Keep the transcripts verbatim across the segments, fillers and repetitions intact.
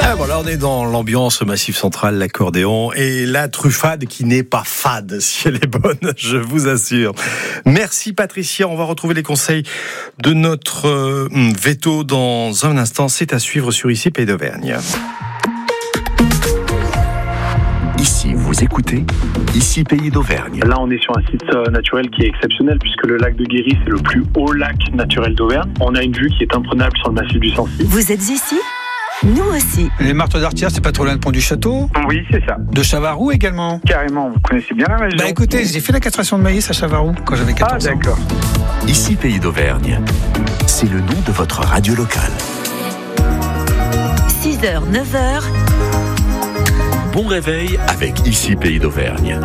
Ah, voilà, on est dans l'ambiance Massif Central, l'accordéon et la truffade qui n'est pas fade, si elle est bonne, je vous assure. Merci Patricia, on va retrouver les conseils de notre euh, veto dans un instant. C'est à suivre sur Ici Pays d'Auvergne. Ici, vous écoutez Ici Pays d'Auvergne. Là, on est sur un site naturel qui est exceptionnel puisque le lac de Guéry, c'est le plus haut lac naturel d'Auvergne. On a une vue qui est imprenable sur le massif du Sancy. Vous êtes ici ? Nous aussi. Les marteaux d'Artière, c'est pas trop loin de Pont du Château. Oui, c'est ça. De Chavarou également. Carrément, vous connaissez bien la région. Bah écoutez, j'ai fait la castration de maïs à Chavarou quand j'avais quatorze ans. Ah d'accord. Ici Pays d'Auvergne, c'est le nom de votre radio locale. six heures, neuf heures. Bon réveil avec Ici Pays d'Auvergne.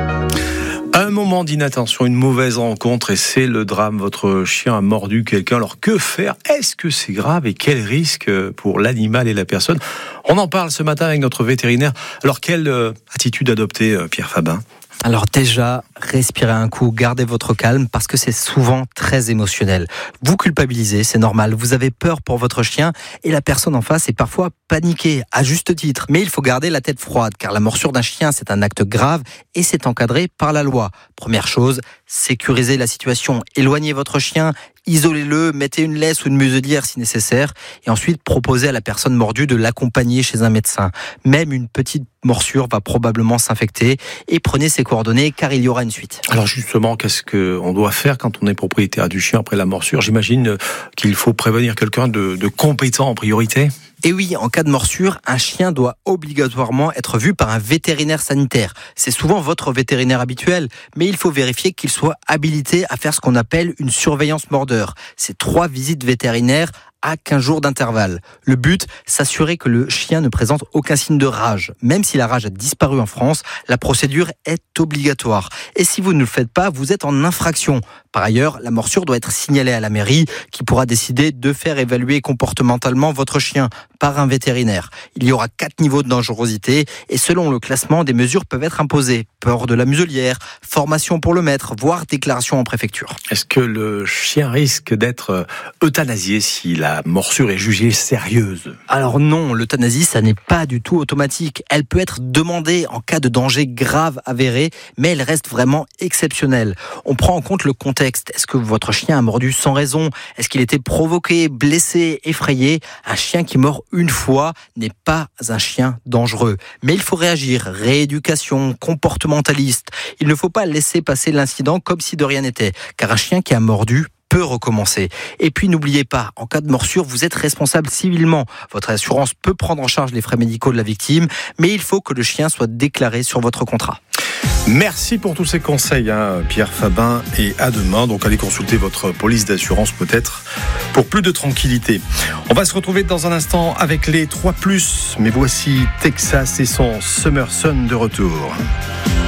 Un moment d'inattention, une mauvaise rencontre et c'est le drame. Votre chien a mordu quelqu'un. Alors que faire ? Est-ce que c'est grave et quel risque pour l'animal et la personne ? On en parle ce matin avec notre vétérinaire. Alors quelle euh, attitude adopter, euh, Pierre Fabin ? Alors déjà, respirez un coup, gardez votre calme parce que c'est souvent très émotionnel. Vous culpabilisez, c'est normal, vous avez peur pour votre chien et la personne en face est parfois paniquée, à juste titre. Mais il faut garder la tête froide car la morsure d'un chien, c'est un acte grave et c'est encadré par la loi. Première chose, sécurisez la situation, éloignez votre chien, isolez-le, mettez une laisse ou une muselière si nécessaire et ensuite proposez à la personne mordue de l'accompagner chez un médecin. Même une petite morsure va probablement s'infecter et prenez ses coordonnées car il y aura une suite. Alors justement, qu'est-ce qu'on doit faire quand on est propriétaire du chien après la morsure ? J'imagine qu'il faut prévenir quelqu'un de, de compétent en priorité ? Et oui, en cas de morsure, un chien doit obligatoirement être vu par un vétérinaire sanitaire. C'est souvent votre vétérinaire habituel, mais il faut vérifier qu'il soit habilité à faire ce qu'on appelle une surveillance mordeur. C'est trois visites vétérinaires à quinze jours d'intervalle. Le but, s'assurer que le chien ne présente aucun signe de rage. Même si la rage a disparu en France, la procédure est obligatoire. Et si vous ne le faites pas, vous êtes en infraction. Par ailleurs, la morsure doit être signalée à la mairie qui pourra décider de faire évaluer comportementalement votre chien par un vétérinaire. Il y aura quatre niveaux de dangerosité et selon le classement, des mesures peuvent être imposées. Port de la muselière, formation pour le maître, voire déclaration en préfecture. Est-ce que le chien risque d'être euthanasié si la morsure est jugée sérieuse ? Alors non, l'euthanasie, ça n'est pas du tout automatique. Elle peut être demandée en cas de danger grave avéré, mais elle reste vraiment exceptionnelle. On prend en compte le contexte. Est-ce que votre chien a mordu sans raison ? Est-ce qu'il était provoqué, blessé, effrayé ? Un chien qui mord une fois n'est pas un chien dangereux. Mais il faut réagir. Rééducation, comportementaliste. Il ne faut pas laisser passer l'incident comme si de rien n'était. Car un chien qui a mordu peut recommencer. Et puis n'oubliez pas, en cas de morsure, vous êtes responsable civilement. Votre assurance peut prendre en charge les frais médicaux de la victime, mais il faut que le chien soit déclaré sur votre contrat. Merci pour tous ces conseils, hein, Pierre Fabin, et à demain. Donc allez consulter votre police d'assurance peut-être pour plus de tranquillité. On va se retrouver dans un instant avec les trois plus, mais voici Texas et son Summer Sun de retour.